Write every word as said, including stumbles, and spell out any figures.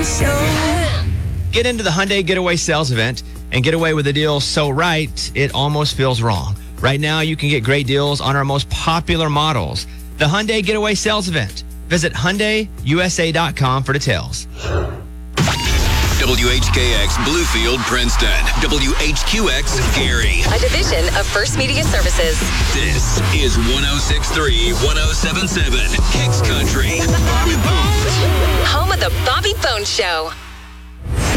Show. Get into the Hyundai Getaway Sales Event and get away with a deal so right, it almost feels wrong. Right now, you can get great deals on our most popular models. The Hyundai Getaway Sales Event. Visit Hyundai U S A dot com for details. W H K X Bluefield, Princeton. W H Q X Gary. A division of First Media Services. This is one oh six point three, one oh seven point seven Kicks Country. Home of the Bobby Bones Show.